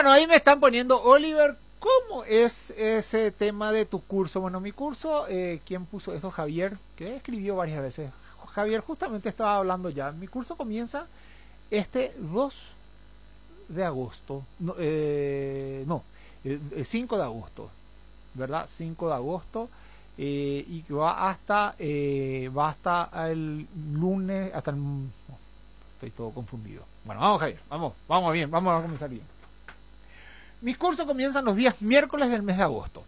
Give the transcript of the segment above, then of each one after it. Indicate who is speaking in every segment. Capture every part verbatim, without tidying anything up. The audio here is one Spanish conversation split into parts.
Speaker 1: Bueno, ahí me están poniendo, Oliver, ¿cómo es ese tema de tu curso? Bueno, mi curso, eh, ¿quién puso esto? Javier, que escribió varias veces. Javier justamente estaba hablando ya. Mi curso comienza este dos de agosto. No, eh, no el cinco de agosto, ¿verdad? cinco de agosto. Eh, y que va hasta, eh, va hasta el lunes, hasta el... No, estoy todo confundido. Bueno, vamos, Javier, vamos, vamos bien, vamos a comenzar bien. Mis cursos comienzan los días miércoles del mes de agosto.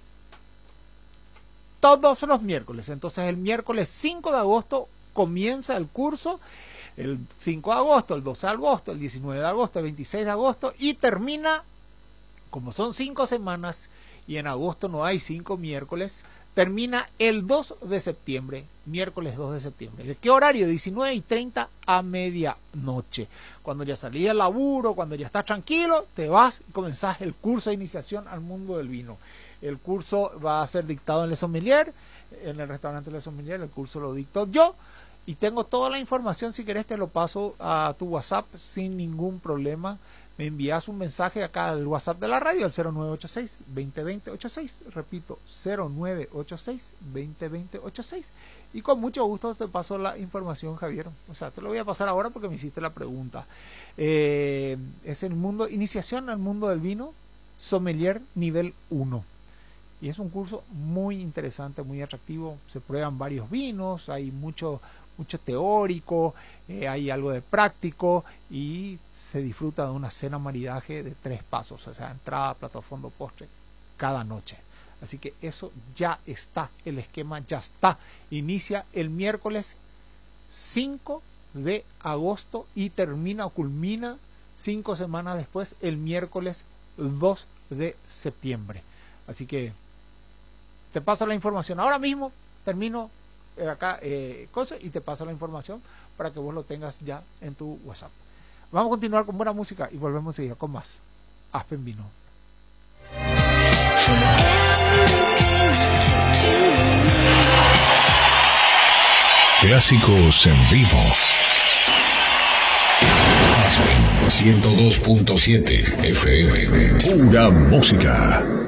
Speaker 1: Todos los miércoles. Entonces el miércoles cinco de agosto comienza el curso. El cinco de agosto, el doce de agosto, el diecinueve de agosto, el veintiséis de agosto. Y termina, como son cinco semanas y en agosto no hay cinco miércoles, termina el dos de septiembre, miércoles dos de septiembre. ¿De qué horario? diecinueve y treinta a medianoche. Cuando ya salí del laburo, cuando ya estás tranquilo, te vas y comenzás el curso de iniciación al mundo del vino. El curso va a ser dictado en Le Sommelier, en el restaurante Le Sommelier. El curso lo dicto yo y tengo toda la información. Si querés te lo paso a tu WhatsApp sin ningún problema. Me envías un mensaje acá al WhatsApp de la radio, al cero nueve ocho seis, veinte veinte ochenta y seis. Repito, cero nueve ocho seis, veinte veinte ochenta y seis. Y con mucho gusto te paso la información, Javier. O sea, te lo voy a pasar ahora porque me hiciste la pregunta. Eh, es el mundo, iniciación al mundo del vino, sommelier nivel uno. Y es un curso muy interesante, muy atractivo. Se prueban varios vinos, hay mucho... mucho teórico, eh, hay algo de práctico y se disfruta de una cena maridaje de tres pasos, o sea, entrada, plato, fondo, postre, cada noche. Así que eso ya está, el esquema ya está. Inicia el miércoles cinco de agosto y termina o culmina cinco semanas después, el miércoles dos de septiembre. Así que te paso la información. Ahora mismo termino acá eh, cosas y te paso la información para que vos lo tengas ya en tu WhatsApp. Vamos a continuar con buena música y volvemos enseguida con más Aspen Vino.
Speaker 2: Clásicos en vivo. Aspen ciento dos punto siete F M. Pura música.